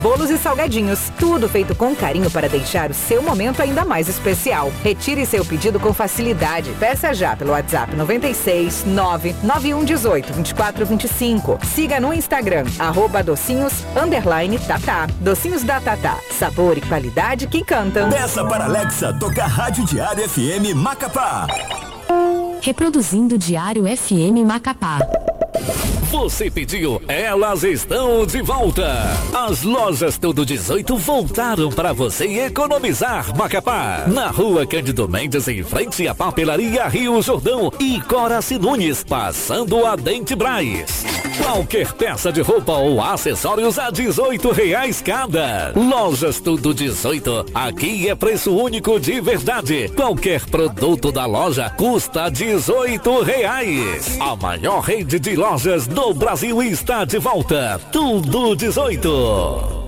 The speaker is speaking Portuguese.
Bolos e salgadinhos, tudo feito com carinho para deixar o seu momento ainda mais especial. Retire seu pedido com facilidade. Peça já pelo WhatsApp 96 991 18 24 25. Siga no Instagram, @docinhos_tatá. Docinhos da Tatá, sabor e qualidade que encantam. Peça para Alexa tocar Rádio Diário FM Macapá. Reproduzindo Diário FM Macapá. Você pediu, elas estão de volta. As lojas Tudo 18 voltaram para você economizar, Macapá. Na rua Cândido Mendes, em frente à papelaria Rio Jordão e Coraci Nunes, passando a Dente Braz. Qualquer peça de roupa ou acessórios a R$18 cada. Lojas Tudo 18, aqui é preço único de verdade. Qualquer produto da loja custa R$18. A maior rede de lojas do Brasil está de volta. Tudo 18.